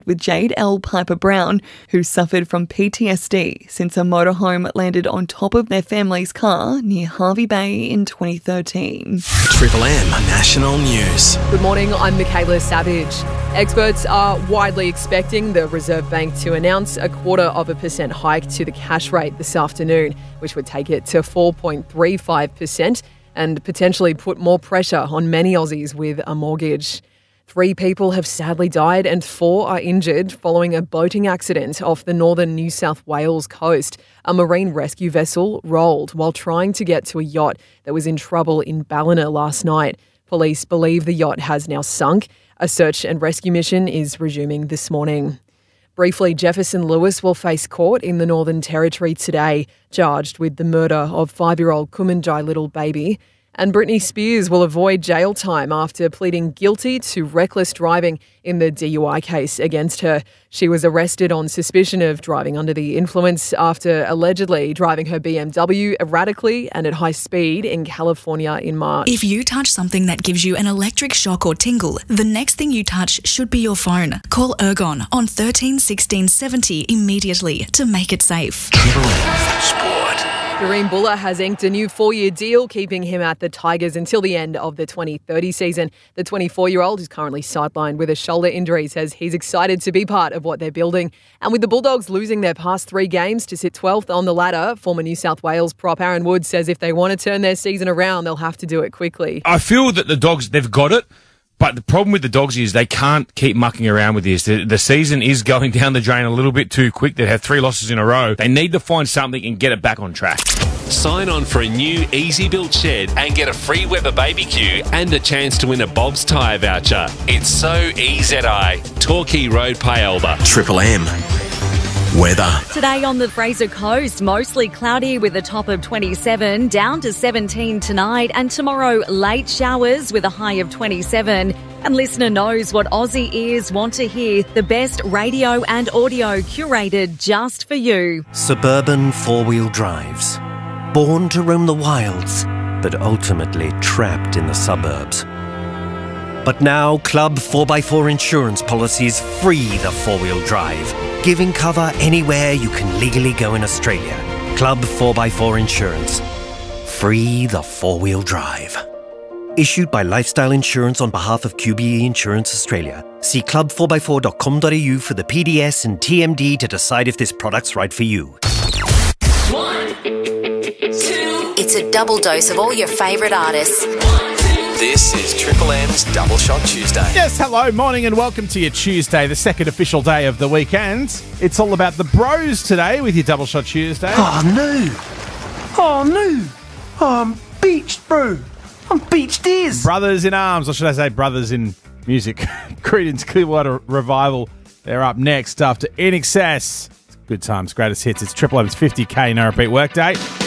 with Jade L. Piper Brown, who suffered from PTSD since a motorhome landed on top of their family's car near Hervey Bay in 2013. Triple M National News. Good morning, I'm Michaela Savage. Experts are widely expecting the Reserve Bank to announce a 0.25% hike to the cash rate this afternoon, which would take it to 4.35% and potentially put more pressure on many Aussies with a mortgage. 3 people have sadly died and 4 are injured following a boating accident off the northern New South Wales coast. A marine rescue vessel rolled while trying to get to a yacht that was in trouble in Ballina last night. Police believe the yacht has now sunk. A search and rescue mission is resuming this morning. Briefly, Jefferson Lewis will face court in the Northern Territory today, charged with the murder of 5-year-old Kumanjai little baby. And Britney Spears will avoid jail time after pleading guilty to reckless driving in the DUI case against her. She was arrested on suspicion of driving under the influence after allegedly driving her BMW erratically and at high speed in California in March. If you touch something that gives you an electric shock or tingle, the next thing you touch should be your phone. Call Ergon on 13 16 70 immediately to make it safe. Triple M Sport. Kareem Buller has inked a new 4-year deal, keeping him at the Tigers until the end of the 2030 season. The 24-year-old, who's currently sidelined with a shoulder injury, says he's excited to be part of what they're building. And with the Bulldogs losing their past 3 games to sit 12th on the ladder, former New South Wales prop Aaron Wood says if they want to turn their season around, they'll have to do it quickly. I feel that the Dogs, they've got it. But the problem with the Dogs is they can't keep mucking around with this. The season is going down the drain a little bit too quick. They have 3 losses in a row. They need to find something and get it back on track. Sign on for a new Easy Built shed and get a free Weber BBQ and a chance to win a Bob's Tyre voucher. It's so EZI. Torquay Road, Pyalba. Triple M weather. Today on the Fraser Coast, mostly cloudy with a top of 27, down to 17 tonight, and tomorrow late showers with a high of 27. And listener knows what Aussie ears want to hear, the best radio and audio curated just for you. Suburban 4-wheel drives. Born to roam the wilds, but ultimately trapped in the suburbs. But now, Club 4x4 insurance policies free the 4-wheel drive, giving cover anywhere you can legally go in Australia. Club 4x4 Insurance. Free the 4-wheel drive. Issued by Lifestyle Insurance on behalf of QBE Insurance Australia. See club4x4.com.au for the PDS and TMD to decide if this product's right for you. 1, 2. It's a double dose of all your favourite artists. This is Triple M's Double Shot Tuesday. Yes, hello, morning and welcome to your Tuesday, the second official day of the weekend. It's all about the bros today with your Double Shot Tuesday. Oh, no. I'm beached, bro. I'm beached ears. Brothers in arms, or should I say brothers in music. Creedence Clearwater Revival. They're up next after In Excess. It's good times, greatest hits. It's Triple M's 50K No Repeat Workday.